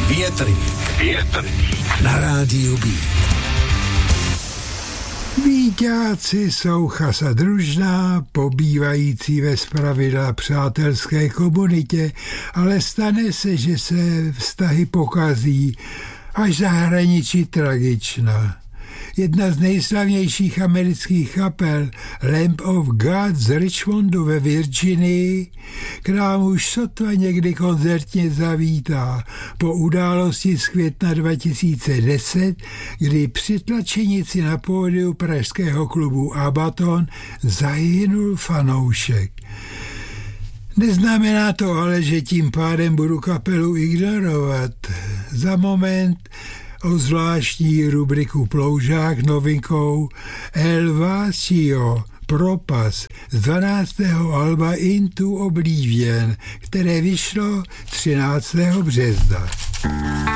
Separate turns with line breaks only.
Větrník na rádiu Beat.
Víťáci jsou chasa družná, pobývající ve zpravidla přátelské komunitě, ale stane se, že se vztahy pokazí, až za hraničí tragična. Jedna z nejslavnějších amerických kapel Lamb of God z Richmondu ve Virginii, k nám už sotva někdy koncertně zavítá po události z května 2010, kdy při tlačenici na pódiu pražského klubu Abaton zahynul fanoušek. Neznamená to ale, že tím pádem budu kapelu ignorovat. Za moment o zvláštní rubriku Ploužák novinkou El Vacío, Propas z 12. alba Into Oblivion, které vyšlo 13. března.